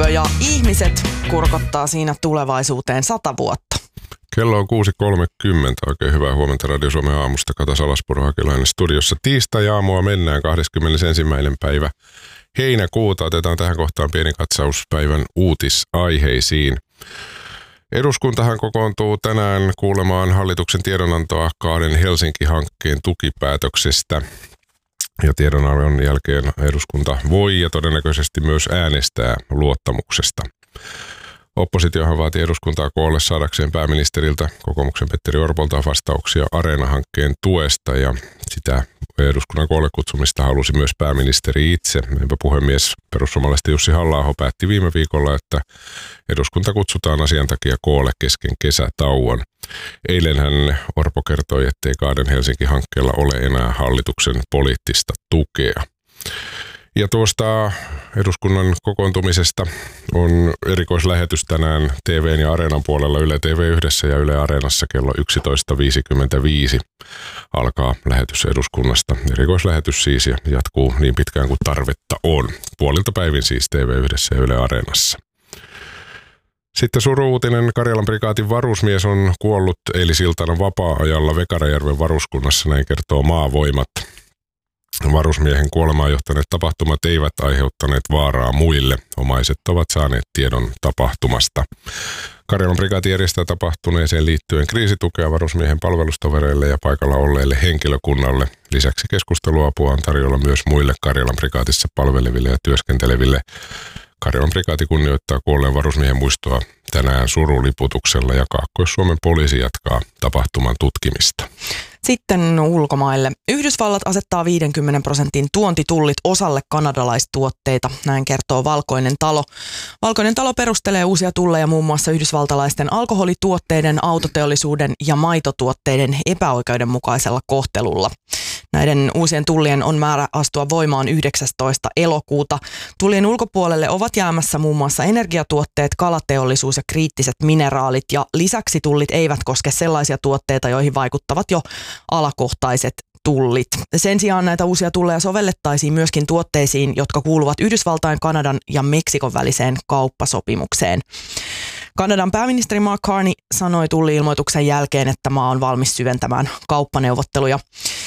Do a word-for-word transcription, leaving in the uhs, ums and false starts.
lämpö ja ihmiset kurkottaa siinä tulevaisuuteen sata vuotta. Kello on kuusi kolmekymmentä. Oikein hyvää huomenta Radio Suomen aamusta. Kata Salaspuro Hakelainen studiossa. Tiistai-aamua mennään kahdeskymmenesensimmäinen päivä heinäkuuta. Otetaan tähän kohtaan pieni katsaus päivän uutisaiheisiin. Eduskuntahan kokoontuu tänään kuulemaan hallituksen tiedonantoa kahden Helsinki-hankkeen tukipäätöksestä. Ja tiedonannon jälkeen eduskunta voi ja todennäköisesti myös äänestää luottamuksesta. Oppositiohan vaati eduskuntaa koolle saadakseen pääministeriltä kokoomuksen Petteri Orpolta vastauksia Areena-hankkeen tuesta, ja sitä eduskunnan koolle kutsumista halusi myös pääministeri itse. Niinpä puhemies perussuomalaisten Jussi Halla-aho päätti viime viikolla, että eduskunta kutsutaan asian takia koolle kesken kesätauon. Eilenhän Orpo kertoi, ettei kahden Helsinki-hankkeella ole enää hallituksen poliittista tukea. Ja tuosta eduskunnan kokoontumisesta on erikoislähetys tänään T V:n ja Areenan puolella Yle T V yhdessä ja Yle Areenassa kello yksitoista viisikymmentäviisi alkaa lähetys eduskunnasta. Erikoislähetys siis ja jatkuu niin pitkään kuin tarvetta on. Puolilta päivin siis T V yhdessä ja Yle Areenassa. Sitten suru-uutinen. Karjalan prikaatin varusmies on kuollut eilisiltana vapaa-ajalla Vekarajärven varuskunnassa, näin kertoo Maavoimat. Varusmiehen kuolemaan johtaneet tapahtumat eivät aiheuttaneet vaaraa muille. Omaiset ovat saaneet tiedon tapahtumasta. Karjalan prikaati järjestää tapahtuneeseen liittyen kriisitukea varusmiehen palvelustovereille ja paikalla olleille henkilökunnalle. Lisäksi keskusteluapua on tarjolla myös muille Karjalan prikaatissa palveleville ja työskenteleville. Karjalan prikaati kunnioittaa kuolleen varusmiehen muistoa tänään suruliputuksella ja Kaakkois-Suomen poliisi jatkaa tapahtuman tutkimista. Sitten ulkomaille. Yhdysvallat asettaa viidenkymmenen prosentin tuontitullit osalle kanadalaistuotteita, näin kertoo Valkoinen talo. Valkoinen talo perustelee uusia tulleja muun muassa yhdysvaltalaisten alkoholituotteiden, autoteollisuuden ja maitotuotteiden epäoikeudenmukaisella kohtelulla. Näiden uusien tullien on määrä astua voimaan yhdeksästoista elokuuta. Tullien ulkopuolelle ovat jäämässä muun muassa energiatuotteet, kalateollisuus ja kriittiset mineraalit, ja lisäksi tullit eivät koske sellaisia tuotteita, joihin vaikuttavat jo alakohtaiset tullit. Sen sijaan näitä uusia tulleja sovellettaisiin myöskin tuotteisiin, jotka kuuluvat Yhdysvaltain, Kanadan ja Meksikon väliseen kauppasopimukseen. Kanadan pääministeri Mark Carney sanoi tulli-ilmoituksen jälkeen, että maa on valmis syventämään kauppaneuvotteluja.